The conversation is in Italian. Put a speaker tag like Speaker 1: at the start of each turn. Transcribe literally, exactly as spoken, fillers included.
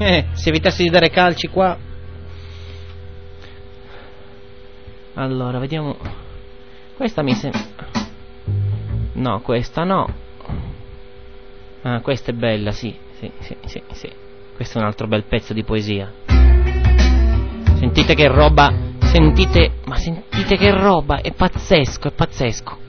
Speaker 1: Eh, se evitassi di dare calci qua. Allora, vediamo. Questa mi sembra. No, questa no. Ah, questa è bella, sì, sì, sì, sì, sì. Questo è un altro bel pezzo di poesia. Sentite che roba. Sentite. Ma sentite che roba. È pazzesco, è pazzesco.